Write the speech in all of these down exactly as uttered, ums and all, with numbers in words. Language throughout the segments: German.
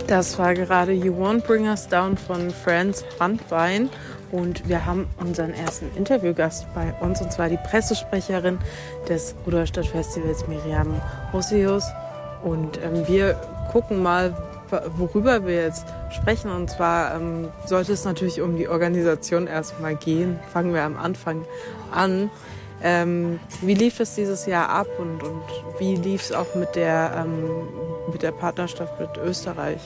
Das war gerade You Won't Bring Us Down von Franz Brandwein. Und wir haben unseren ersten Interviewgast bei uns, und zwar die Pressesprecherin des Rudolstadt Festivals, Miriam Rossius. Und ähm, wir gucken mal, worüber wir jetzt sprechen. Und zwar ähm, sollte es natürlich um die Organisation erstmal gehen. Fangen wir am Anfang an. Ähm, wie lief es dieses Jahr ab und, und wie lief es auch mit der, ähm, mit der Partnerschaft mit Österreich?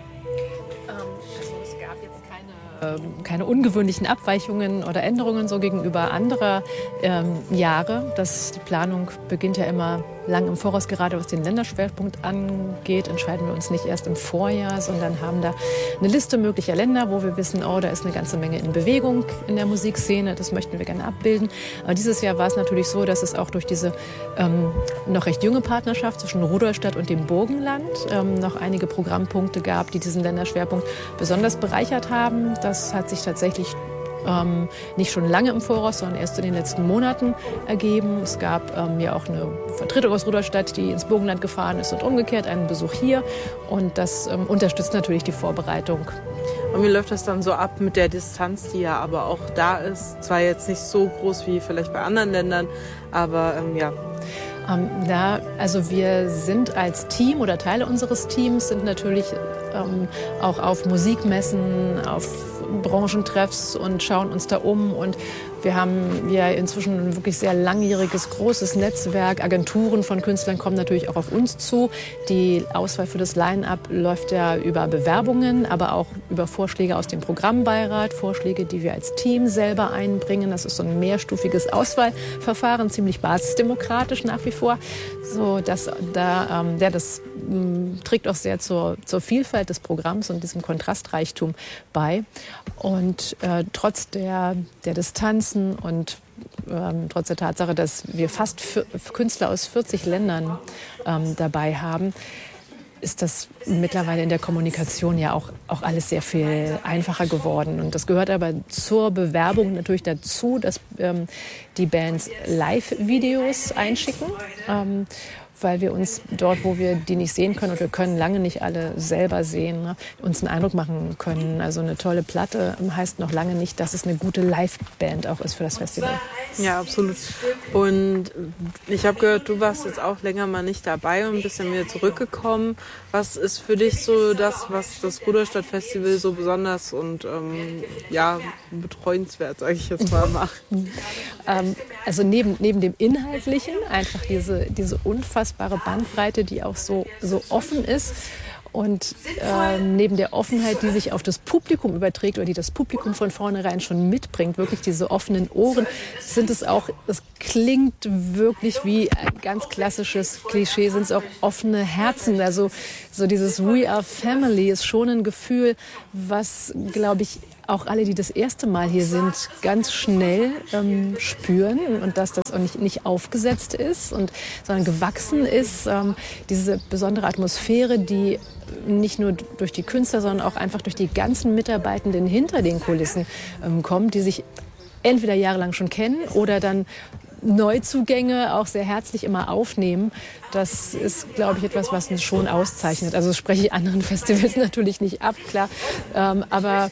Ähm, keine ungewöhnlichen Abweichungen oder Änderungen so gegenüber anderer ähm, Jahre. Das, die Planung beginnt ja immer lang im Voraus, gerade was den Länderschwerpunkt angeht, entscheiden wir uns nicht erst im Vorjahr, sondern haben da eine Liste möglicher Länder, wo wir wissen, oh, da ist eine ganze Menge in Bewegung in der Musikszene, das möchten wir gerne abbilden. Aber dieses Jahr war es natürlich so, dass es auch durch diese ähm, noch recht junge Partnerschaft zwischen Rudolstadt und dem Burgenland ähm, noch einige Programmpunkte gab, die diesen Länderschwerpunkt besonders bereichert haben. Das hat sich tatsächlich Ähm, nicht schon lange im Voraus, sondern erst in den letzten Monaten ergeben. Es gab ähm, ja auch eine Vertretung aus Rudolstadt, die ins Burgenland gefahren ist und umgekehrt einen Besuch hier. Und das ähm, unterstützt natürlich die Vorbereitung. Und wie läuft das dann so ab mit der Distanz, die ja aber auch da ist? Zwar jetzt nicht so groß wie vielleicht bei anderen Ländern, aber ähm, ja. Ähm, ja, also wir sind als Team oder Teile unseres Teams sind natürlich ähm, auch auf Musikmessen, auf Branchentreffs und schauen uns da um. Und wir haben ja inzwischen ein wirklich sehr langjähriges, großes Netzwerk. Agenturen von Künstlern kommen natürlich auch auf uns zu. Die Auswahl für das Line-Up läuft ja über Bewerbungen, aber auch über Vorschläge aus dem Programmbeirat, Vorschläge, die wir als Team selber einbringen. Das ist so ein mehrstufiges Auswahlverfahren, ziemlich basisdemokratisch nach wie vor. So, dass da, ähm, ja, das ähm, trägt auch sehr zur, zur Vielfalt des Programms und diesem Kontrastreichtum bei. Und äh, trotz der, der Distanzen und ähm, trotz der Tatsache, dass wir fast für, für Künstler aus vierzig Ländern ähm, dabei haben, ist das mittlerweile in der Kommunikation ja auch, auch alles sehr viel einfacher geworden. Und das gehört aber zur Bewerbung natürlich dazu, dass ähm, die Bands Live-Videos einschicken. Ähm, weil wir uns dort, wo wir die nicht sehen können, und wir können lange nicht alle selber sehen, ne, uns einen Eindruck machen können. Also eine tolle Platte heißt noch lange nicht, dass es eine gute Live-Band auch ist für das Festival. Ja, absolut. Und ich habe gehört, du warst jetzt auch länger mal nicht dabei und bist dann wieder zurückgekommen. Was ist für dich so das, was das Rudolstadt Festival so besonders und ähm, ja, betreuenswert, sage ich jetzt mal, macht? ähm, also neben, neben dem Inhaltlichen einfach diese, diese unfassbare Bandbreite, die auch so, so offen ist. Und ähm, neben der Offenheit, die sich auf das Publikum überträgt oder die das Publikum von vornherein schon mitbringt, wirklich diese offenen Ohren, sind es auch, es klingt wirklich wie ein ganz klassisches Klischee, sind es auch offene Herzen. Also so dieses We are family ist schon ein Gefühl, was, glaube ich, auch alle, die das erste Mal hier sind, ganz schnell ähm, spüren, und dass das auch nicht, nicht aufgesetzt ist, und, sondern gewachsen ist. Ähm, diese besondere Atmosphäre, die nicht nur durch die Künstler, sondern auch einfach durch die ganzen Mitarbeitenden hinter den Kulissen ähm, kommt, die sich entweder jahrelang schon kennen oder dann Neuzugänge auch sehr herzlich immer aufnehmen. Das ist, glaube ich, etwas, was uns schon auszeichnet. Also das spreche ich anderen Festivals natürlich nicht ab, klar. Ähm, aber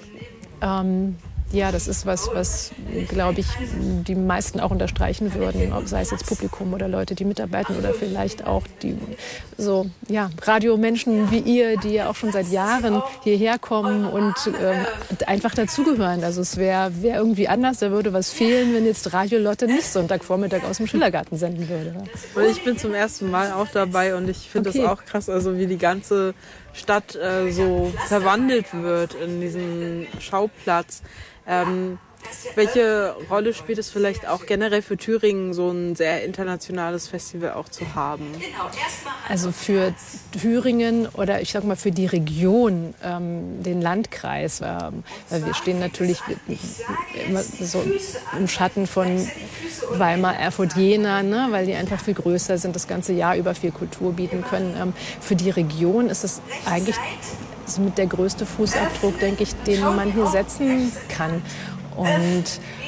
Ähm, ja, das ist was, was, glaube ich, die meisten auch unterstreichen würden, ob sei es jetzt Publikum oder Leute, die mitarbeiten, oder vielleicht auch die so, ja, Radiomenschen wie ihr, die ja auch schon seit Jahren hierher kommen und ähm, einfach dazugehören. Also es wäre wär irgendwie anders, da würde was fehlen, wenn jetzt Radio Lotte nicht Sonntagvormittag aus dem Schillergarten senden würde. Ich bin zum ersten Mal auch dabei und ich finde Okay. das auch krass, also wie die ganze Stadt äh, so verwandelt wird in diesen Schauplatz. Ähm, welche Rolle spielt es vielleicht auch generell für Thüringen, so ein sehr internationales Festival auch zu haben? Also für Thüringen oder ich sag mal für die Region, ähm, den Landkreis, ähm, weil wir stehen natürlich immer so im Schatten von Weimar, Erfurt, Jena, ne, weil die einfach viel größer sind, das ganze Jahr über viel Kultur bieten können. Ähm, für die Region ist es eigentlich so mit der größte Fußabdruck, denke ich, den man hier setzen kann. Und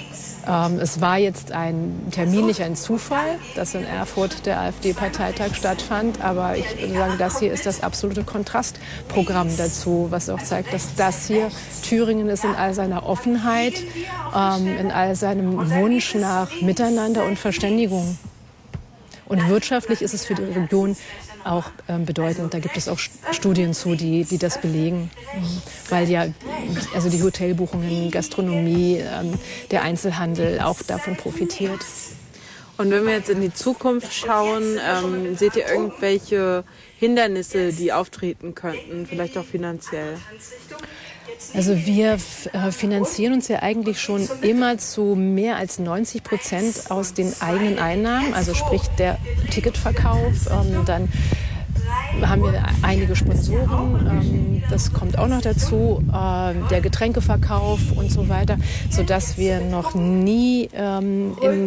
Ähm, es war jetzt ein terminlich ein Zufall, dass in Erfurt der AfD-Parteitag stattfand. Aber ich würde sagen, das hier ist das absolute Kontrastprogramm dazu, was auch zeigt, dass das hier Thüringen ist in all seiner Offenheit, ähm, in all seinem Wunsch nach Miteinander und Verständigung. Und wirtschaftlich ist es für die Region auch ähm, bedeutend. Da gibt es auch Studien zu, die, die das belegen. Mhm. Weil ja also die Hotelbuchungen, Gastronomie, ähm, der Einzelhandel auch davon profitiert. Und wenn wir jetzt in die Zukunft schauen, ähm, seht ihr irgendwelche Hindernisse, die auftreten könnten, vielleicht auch finanziell? Also wir äh, finanzieren uns ja eigentlich schon immer zu mehr als neunzig Prozent aus den eigenen Einnahmen, also sprich der Ticketverkauf. Ähm, dann haben wir einige Sponsoren, ähm, das kommt auch noch dazu, äh, der Getränkeverkauf und so weiter, sodass wir noch nie ähm, in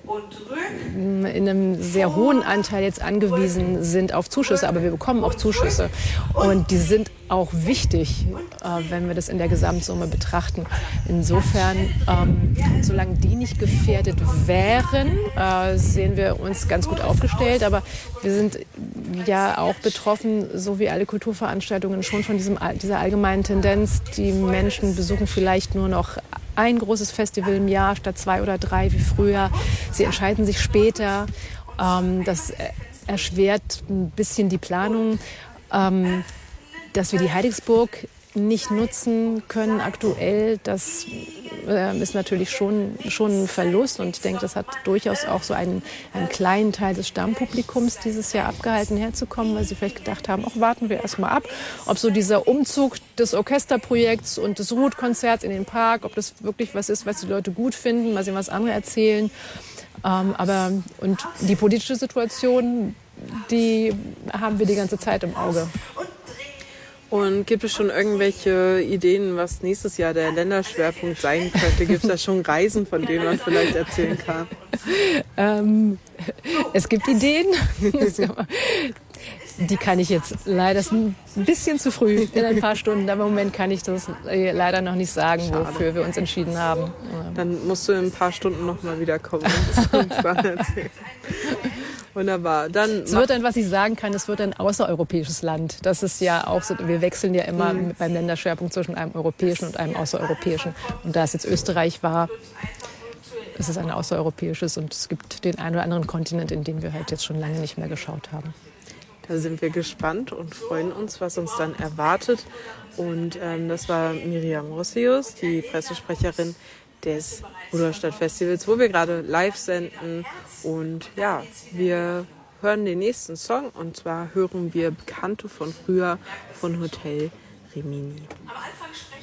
in einem sehr hohen Anteil jetzt angewiesen sind auf Zuschüsse, aber wir bekommen auch Zuschüsse und die sind auch wichtig, äh, wenn wir das in der Gesamtsumme betrachten. Insofern, ähm, solange die nicht gefährdet wären, äh, sehen wir uns ganz gut aufgestellt, aber wir sind ja auch betroffen, so wie alle Kulturveranstaltungen, schon von diesem, dieser allgemeinen Tendenz, die Menschen besuchen vielleicht nur noch ein großes Festival im Jahr statt zwei oder drei wie früher. Sie entscheiden sich später. Ähm, das erschwert ein bisschen die Planung. Ähm, dass wir die Heidigsburg nicht nutzen können aktuell, das äh, ist natürlich schon, schon ein Verlust. Und ich denke, das hat durchaus auch so einen, einen kleinen Teil des Stammpublikums dieses Jahr abgehalten, herzukommen, weil sie vielleicht gedacht haben, auch warten wir erst mal ab, ob so dieser Umzug des Orchesterprojekts und des Ruth-Konzerts in den Park, ob das wirklich was ist, was die Leute gut finden, mal sehen, was andere erzählen. Ähm, aber und die politische Situation, die haben wir die ganze Zeit im Auge. Und gibt es schon irgendwelche Ideen, was nächstes Jahr der Länderschwerpunkt sein könnte? Gibt es da schon Reisen, von denen man vielleicht erzählen kann? ähm, es gibt Ideen. Die kann ich jetzt leider ein bisschen zu früh, in ein paar Stunden, aber im Moment kann ich das leider noch nicht sagen, Schade. Wofür wir uns entschieden haben. Dann musst du in ein paar Stunden noch mal wiederkommen und uns dann erzählen. Wunderbar. Dann es wird dann, was ich sagen kann, es wird ein außereuropäisches Land. Das ist ja auch so, wir wechseln ja immer mhm. beim Länderschwerpunkt zwischen einem europäischen und einem außereuropäischen. Und da es jetzt Österreich war, ist es ein außereuropäisches und es gibt den einen oder anderen Kontinent, in den wir halt jetzt schon lange nicht mehr geschaut haben. Da sind wir gespannt und freuen uns, was uns dann erwartet. Und ähm, das war Miriam Rossius, die Pressesprecherin des Rudolstadt Festivals, wo wir gerade live senden. Und ja, wir hören den nächsten Song und zwar hören wir Bekannte von früher von Hotel Rimini. Am Anfang